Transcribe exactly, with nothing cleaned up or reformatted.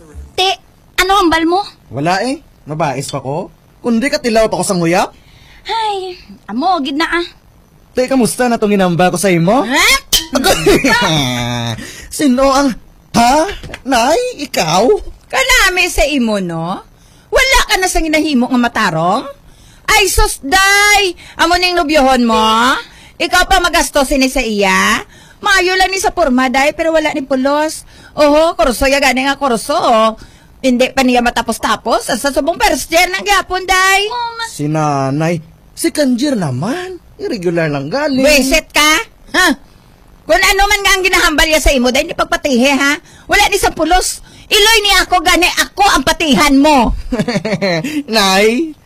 Te, ano ang bal mo? Wala eh. Mabais pa ko. Kundi ka tilaw ako sa nguyap. Ay, amo, gid na ah. Te, kamusta na itong inamba ko sa imo? Sino ang... Ha? Nay, ikaw? Kanami sa imo, no? Wala ka na sa ginahimo nga matarong? Ay, sus, day! Amo ning nobyohon mo? Ikaw pa magastosin ni sa iya? Maayo lang ni sa porma, day, pero wala ni pulos. Oho, kurso ya gani nga kurso, oh. Hindi pa niya matapos-tapos. Sa subong first year ng gapon, day. Si nanay. Si Kanjir naman. Irregular lang galing. Wisit ka? Ha? Kung ano man nga ang ginahambal ya sa imo, day, hindi pagpatihe, ha? Wala ni sa pulos. Iloy ni ako, gani ako ang patihan mo. Nay,